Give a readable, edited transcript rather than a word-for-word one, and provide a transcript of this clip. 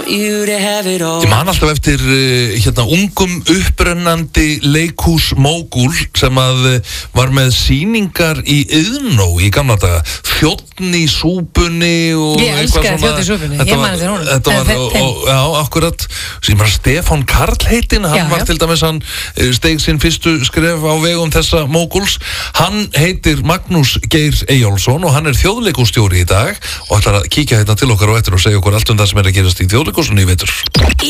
Ég man alltaf eftir ungum upprennandi leikhúsmógúl sem að var með sýningar í Iðnó í gamla daga, Þjónn í súpunni og ég elskaði Þjónn í súpunni, ég man eftir honum. Þetta var, já, akkurat. Sem var Stefán Karl heitinn, hann var til dæmis, hann steig sinn fyrstu skref á vegum þessa mógúls. Hann heitir Magnús Geir Eyjólfsson og hann þjóðleikhússtjóri í dag og ætlar að kíkja hérna til okkar og eftir og segja okkur allt það sem að gerast í þjóðleikhúsinu í vetur.